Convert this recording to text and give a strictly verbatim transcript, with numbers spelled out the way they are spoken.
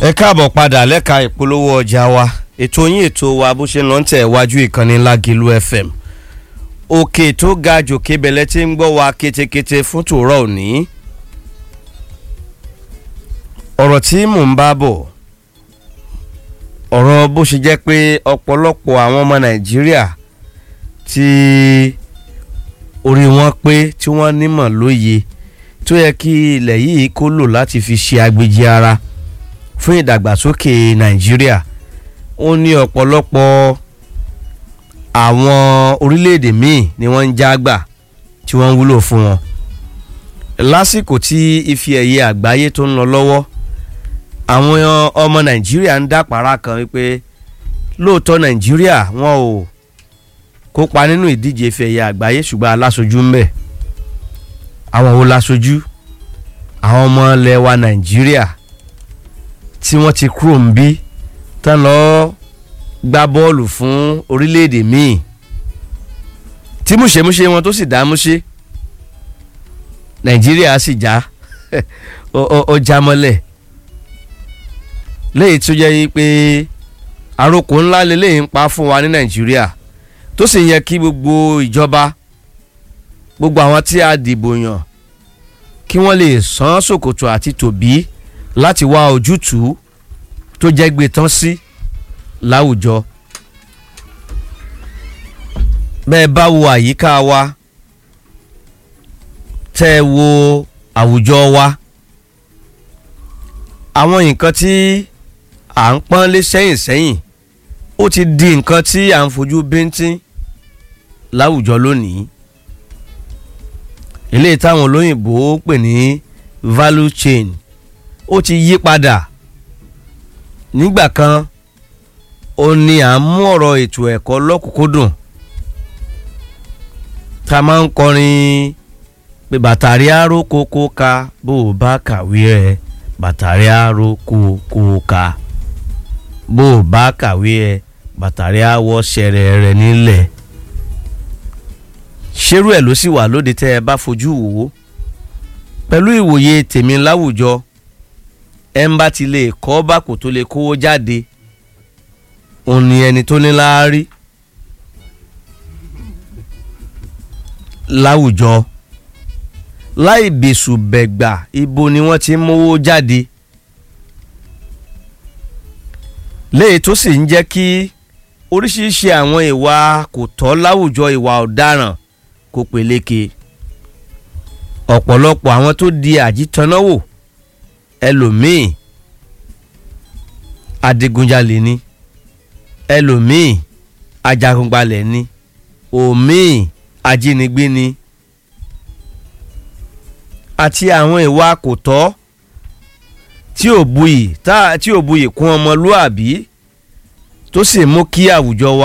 ẹ káàbọ̀ padà lẹ́ka ìpolówó ọjà wa ètò yín ètò wa bó ṣe lọ́n tẹ̀ wájú ìkànnì Lágìlú F M òkè tó ga jòkè bẹ̀lẹ̀ tí ń gbọ́ wa kétékété fún tòrọ́ òní. ọ̀rọ̀ tí mò ń bá bọ̀ ọ̀rọ̀ bó ṣe jẹ́ pé ọ̀pọ̀lọpọ̀ àwọn ọmọ Nàìjíríà tí orí wọn pé tí wọ́n nímọ̀ lóye tó yẹ kí ilẹ̀ yìí kó lò láti fi ṣe agbèjì ara fún ìdàgbàsókè Nàìjíríà. ó ní ọ̀pọ̀lọpọ̀ àwọn orílẹ̀-èdè míì ni wọ́n ń jágbà tí wọ́n ń wúlò fún wọn. lásìkò tí ife ẹ̀yẹ àgbáyé tó ń lọ lọ́wọ́ àwọn ọmọ Nàìjíríà ń dàpárá kan wípé lóòótọ́ Nàìjíríà wọn ò kópa nínú ìdíje ife ẹ̀yẹ àgbáyé ṣùgbọ́n aláṣojú ń bẹ. àwọn wo láṣojú? àwọn ọmọ ilẹ̀ wa Nàìjíríà tí wọ́n ti kúrò ń bí tán lọ gbá bọ́ọ̀lù fún orílẹ̀-èdè míì tí múṣemúṣe wọn tó sì dá múṣe Nàìjíríà sì já ó já mọ́lẹ̀ léyìí tó jẹ́ pé àròkò ńlá lélẹ́yìn ń pa fún wa ní Nàìjíríà tó sì yẹ kí gbogbo ìjọba gbogbo àwọn tí a dìbò yàn kí wọ́n lè sán ṣòkòtò àti tòbí láti wá ojútùú tó jẹ́ gbé tán sí láwùjọ. bẹ́ẹ̀ bá wo àyíká wa tẹ́ ẹ wo àwùjọ wa àwọn nǹkan tí à ń pọ́n lé sẹ́yìn sẹ́yìn ó ti di nǹkan tí à ń fojú bíntín láwùjọ lónìí. eléyìí táwọn olóyìnbó pè ní value chain ó ti yí padà. nígbà kan ó ní à ń mú ọ̀rọ̀ ètò ẹ̀kọ́ lọ́kùnkúndùn tá a máa ń kọrin pé bàtàrí àrò kókó ka bó o bá kàwé ẹ bàtàrí àrò kókó ka bó o bá kàwé ẹ bàtàrí àwọ̀ ṣẹ̀rẹ̀ rẹ̀ nílẹ̀. ṣerú ẹ̀ ló sì wà lóde tẹ́ ẹ bá fojú wò ó pẹ̀lú ìwòye tèmi láwùjọ ẹ ń bá ti lè kọ́ bákò tó lè kówó jáde òun ni ẹni tó ní láárí láwùjọ láì bẹ̀sù bẹ̀gbà ibo ni wọ́n ti ń mówó jáde léyìí tó sì ń jẹ́ kí oríṣiríṣi àwọn ìwà kò tọ́ láwùjọ ìwà ọ̀daràn kó peléke. ọ̀pọ̀lọpọ̀ àwọn tó di àjítọ́náwò ẹlòmíì adigunjalè ni ẹlòmíì ajagunbalẹ̀ ni òmíì ajínigbé ni àti àwọn ìwà kò tọ́ tí ò buyì tá tí ò buyì kún ọmọlúàbí tó sì mú kí àwùjọ wa